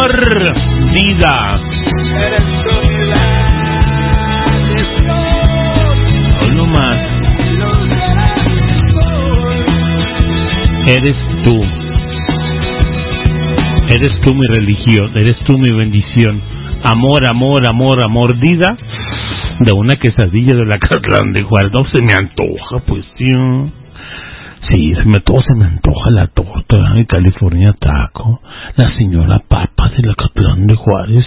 amor, vida. Hoy no más. Eres tú. Eres tú mi religión, eres tú mi bendición. Amor, amor, amor, amor, vida. De una quesadilla de la Acatlán de Juárez. No se me antoja, pues, tío. Sí, todo se me antoja. La torta de California Taco, la señora Papa de la Acatlán de Juárez,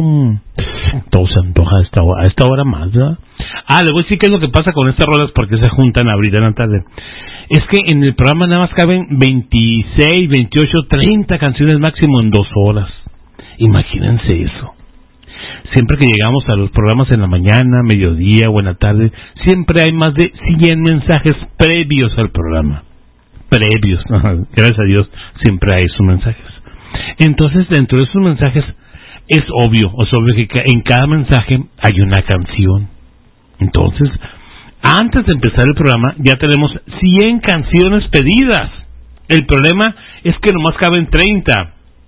todo se antoja a esta hora más, ¿verdad? Le voy a decir qué es lo que pasa con estas rolas, porque se juntan ahorita en la tarde. Es que en el programa nada más caben 26, 28, 30 canciones máximo en 2 horas. Imagínense eso. Siempre que llegamos a los programas en la mañana, mediodía o en la tarde, siempre hay más de 100 mensajes previos al programa. Previos, gracias a Dios, siempre hay esos mensajes. Entonces, dentro de esos mensajes, es obvio que en cada mensaje hay una canción. Entonces, antes de empezar el programa, ya tenemos 100 canciones pedidas. El problema es que nomás caben 30.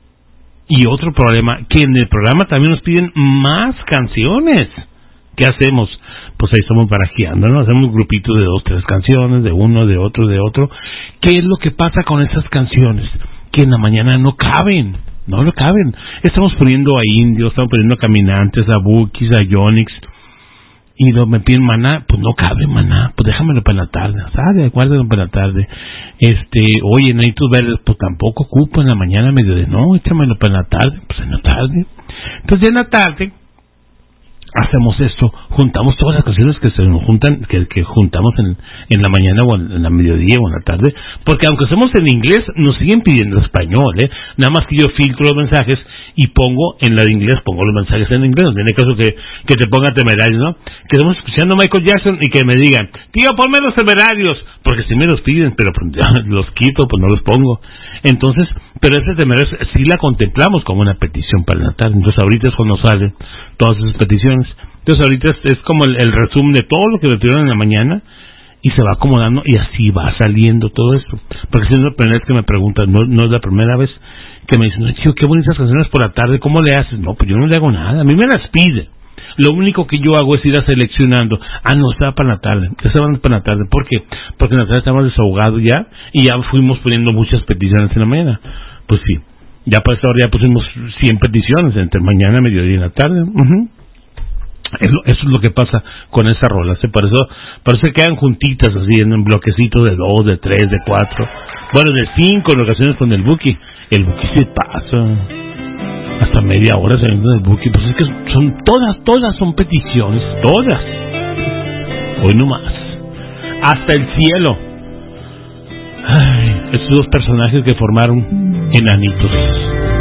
Y otro problema, que en el programa también nos piden más canciones. ¿Qué hacemos? Pues ahí estamos barajeando, ¿no? Hacemos grupitos de 2, 3 canciones, de uno, de otro, de otro. ¿Qué es lo que pasa con esas canciones? Que en la mañana no caben. Estamos poniendo a Indios, estamos poniendo a Caminantes, a Bukis, a Yonix. Y me piden Maná, pues no cabe Maná, pues déjamelo para la tarde, ¿sabes? Guárdalo para la tarde. Oye, Nanitos Verdes, pues tampoco ocupo en la mañana, mediodía, no, échamelo para la tarde, pues en la tarde. Entonces ya en la tarde hacemos esto, juntamos todas las canciones que se nos juntan, que juntamos en la mañana o en la mediodía o en la tarde, porque aunque hacemos en inglés, nos siguen pidiendo español, nada más que yo filtro los mensajes y pongo en la de inglés, pongo los mensajes en inglés, no tiene caso que te ponga Temerarios, ¿no? Que estamos escuchando a Michael Jackson y que me digan, tío, ponme los Temerarios, porque si me los piden, pero los quito, pues no los pongo. Entonces, pero ese Temerarios sí la contemplamos como una petición para la tarde. Entonces ahorita es cuando salen todas esas peticiones. Entonces ahorita es como el resumen de todo lo que me pidieron en la mañana y se va acomodando y así va saliendo todo esto. Porque si no es la primera vez que me preguntan, no es la primera vez que me dicen, tío, qué bonitas canciones por la tarde, ¿cómo le haces? No, pues yo no le hago nada, a mí me las pide. Lo único que yo hago es ir a seleccionando. No, está para la tarde, está para la tarde. ¿Por qué? Porque en la tarde estamos desahogados ya y ya fuimos poniendo muchas peticiones en la mañana. Pues sí, ya para esta hora ya pusimos 100 peticiones entre mañana, mediodía y en la tarde. Eso es lo que pasa con esas rolas. Por eso quedan juntitas así en un bloquecito de 2, de 3, de 4. Bueno, de 5 en ocasiones con el Buki. El Buki se pasa hasta media hora saliendo del Buki. Pues es que son todas son peticiones, todas. Hoy no más. Hasta el cielo. Ay, esos 2 personajes que formaron enanitos.